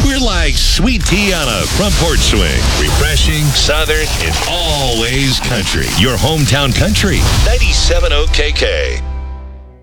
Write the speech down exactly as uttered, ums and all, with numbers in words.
We're like sweet tea on a front porch swing. Refreshing, southern, and always country. Your hometown country. ninety-seven point oh K K.